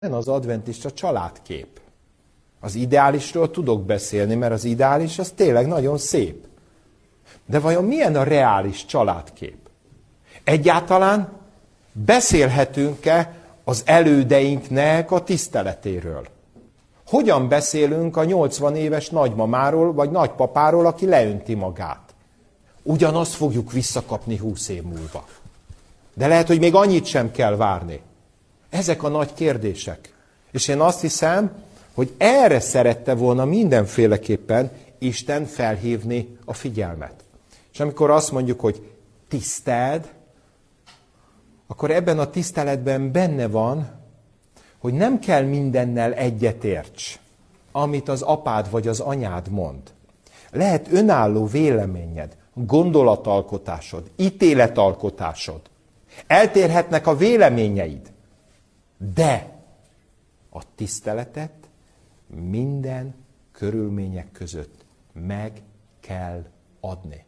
az adventista családkép. Az ideálisról tudok beszélni, mert az ideális az tényleg nagyon szép. De vajon milyen a reális családkép? Egyáltalán beszélhetünk-e az elődeinknek a tiszteletéről? Hogyan beszélünk a 80 éves nagymamáról vagy nagypapáról, aki leönti magát? Ugyanazt fogjuk visszakapni 20 év múlva. De lehet, hogy még annyit sem kell várni. Ezek a nagy kérdések. És én azt hiszem, hogy erre szerette volna mindenféleképpen Isten felhívni a figyelmet. És amikor azt mondjuk, hogy tiszteld, akkor ebben a tiszteletben benne van, hogy nem kell mindennel egyetérts, amit az apád vagy az anyád mond. Lehet önálló véleményed, gondolatalkotásod, ítéletalkotásod. Eltérhetnek a véleményeid, de a tiszteletet minden körülmények között meg kell adni.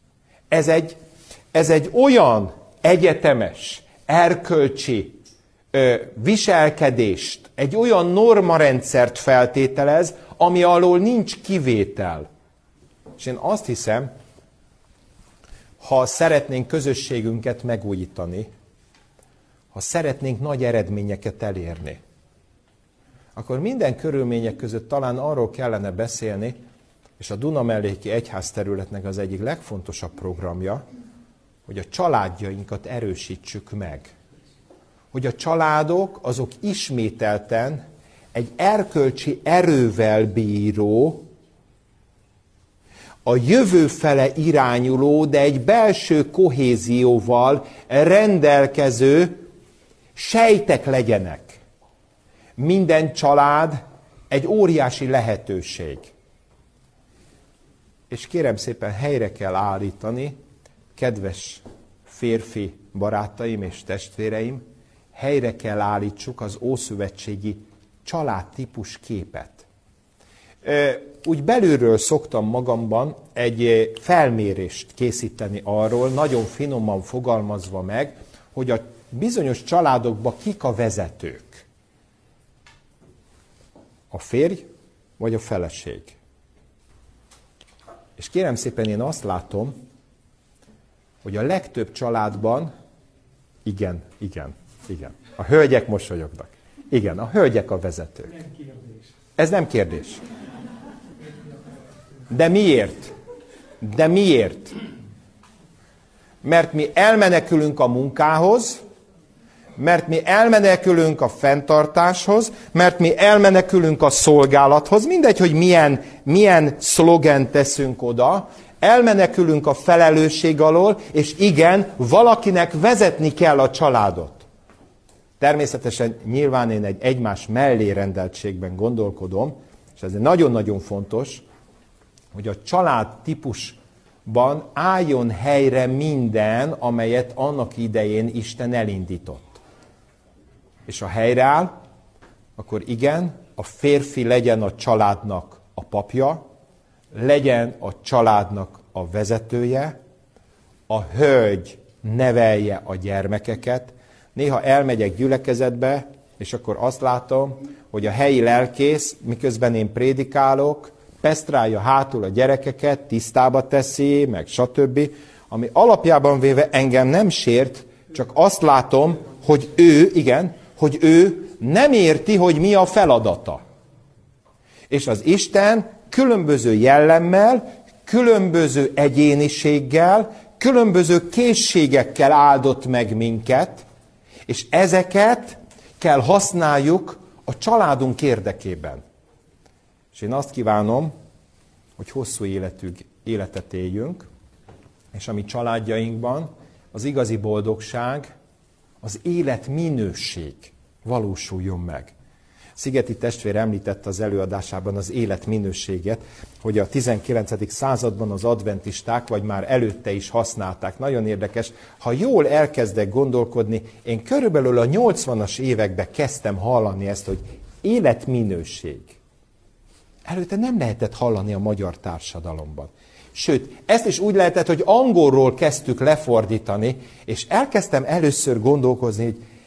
Ez egy olyan egyetemes, erkölcsi viselkedést, egy olyan normarendszert feltételez, ami alól nincs kivétel. És én azt hiszem, ha szeretnénk közösségünket megújítani, ha szeretnénk nagy eredményeket elérni, akkor minden körülmények között talán arról kellene beszélni, és a Dunamelléki egyházterületnek az egyik legfontosabb programja, hogy a családjainkat erősítsük meg. Hogy a családok azok ismételten egy erkölcsi erővel bíró, a jövő fele irányuló, de egy belső kohézióval rendelkező sejtek legyenek. Minden család egy óriási lehetőség. És kérem szépen helyre kell állítani, kedves férfi barátaim és testvéreim, helyre kell állítsuk az ószövetségi családtípus képet. Úgy belülről szoktam magamban egy felmérést készíteni arról, nagyon finoman fogalmazva meg, hogy a bizonyos családokban kik a vezetők. A férj vagy a feleség. És kérem szépen, én azt látom, hogy a legtöbb családban, igen, a hölgyek mosolyognak. Igen, a hölgyek a vezetők. Nem kérdés. Ez nem kérdés. De miért? De miért? Mert mi elmenekülünk a munkához, mert mi elmenekülünk a fenntartáshoz, mert mi elmenekülünk a szolgálathoz, mindegy, hogy milyen szlogent teszünk oda, elmenekülünk a felelősség alól, és igen, valakinek vezetni kell a családot. Természetesen nyilván én egy egymás mellé rendeltségben gondolkodom, és ez nagyon-nagyon fontos, hogy a család típusban álljon helyre minden, amelyet annak idején Isten elindított. És ha helyreáll, akkor igen, a férfi legyen a családnak a papja, legyen a családnak a vezetője, a hölgy nevelje a gyermekeket. Néha elmegyek gyülekezetbe, és akkor azt látom, hogy a helyi lelkész, miközben én prédikálok, pesztrálja hátul a gyerekeket, tisztába teszi, meg stb., ami alapjában véve engem nem sért, csak azt látom, hogy ő nem érti, hogy mi a feladata. És az Isten különböző jellemmel, különböző egyéniséggel, különböző készségekkel áldott meg minket, és ezeket kell használjuk a családunk érdekében. És én azt kívánom, hogy hosszú életet éljünk, és a mi családjainkban az igazi boldogság, az életminőség valósuljon meg. Szigeti testvér említette az előadásában az életminőséget, hogy a 19. században az adventisták, vagy már előtte is használták. Nagyon érdekes, ha jól elkezdek gondolkodni, én körülbelül a 80-as években kezdtem hallani ezt, hogy életminőség. Előtte nem lehetett hallani a magyar társadalomban. Sőt, ezt is úgy lehetett, hogy angolról kezdtük lefordítani, és elkezdtem először gondolkozni, hogy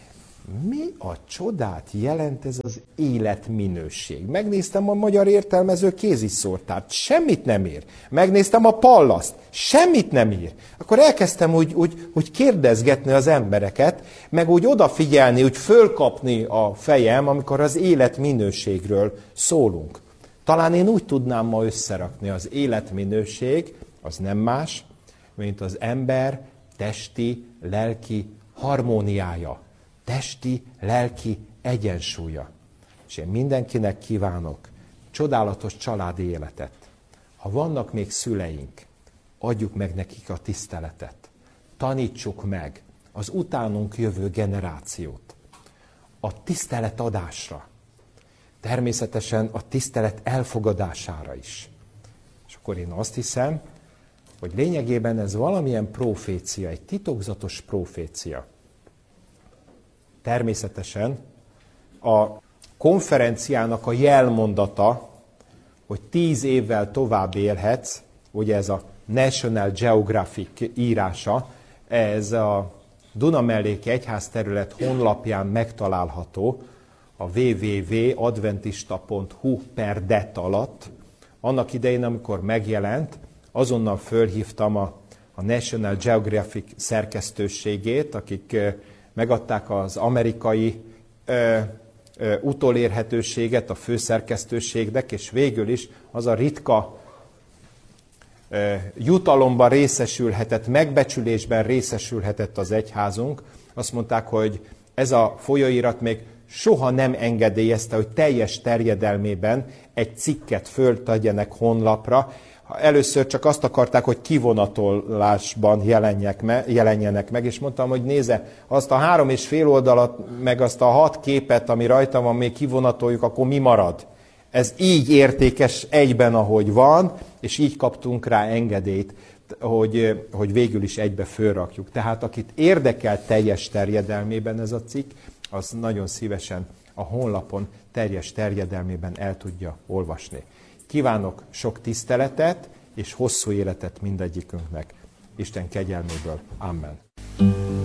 Mi a csodát jelent ez az életminőség? Megnéztem a Magyar Értelmező kéziszórtárt, semmit nem ír. Megnéztem a Pallaszt, semmit nem ír. Akkor elkezdtem úgy kérdezgetni az embereket, meg úgy odafigyelni, úgy fölkapni a fejem, amikor az életminőségről szólunk. Talán én úgy tudnám ma összerakni, az életminőség az nem más, mint az ember testi, lelki harmóniája. Testi, lelki egyensúlya. És én mindenkinek kívánok csodálatos családi életet. Ha vannak még szüleink, adjuk meg nekik a tiszteletet. Tanítsuk meg az utánunk jövő generációt a tiszteletadásra. Természetesen a tisztelet elfogadására is. És akkor én azt hiszem, hogy lényegében ez valamilyen profécia, egy titokzatos profécia. Természetesen a konferenciának a jelmondata, hogy 10 évvel tovább élhetsz, ugye ez a National Geographic írása, ez a Dunamelléki Egyházterület honlapján megtalálható, a www.adventista.hu/det alatt. Annak idején, amikor megjelent, azonnal fölhívtam a National Geographic szerkesztőségét, akik megadták az amerikai utolérhetőséget a főszerkesztőségnek, és végül is az a ritka jutalomban részesülhetett, megbecsülésben részesülhetett az egyházunk. Azt mondták, hogy ez a folyóirat még soha nem engedélyezte, hogy teljes terjedelmében egy cikket föltegyenek honlapra. Először csak azt akarták, hogy kivonatolásban jelenjenek meg, és mondtam, hogy nézze, azt a 3,5 oldalat, meg azt a 6 képet, ami rajta van, még kivonatoljuk, akkor mi marad? Ez így értékes egyben, ahogy van, és így kaptunk rá engedélyt, hogy végül is egybe fölrakjuk. Tehát akit érdekel teljes terjedelmében ez a cikk, az nagyon szívesen a honlapon teljes terjedelmében el tudja olvasni. Kívánok sok tiszteletet és hosszú életet mindegyikünknek. Isten kegyelméből. Amen.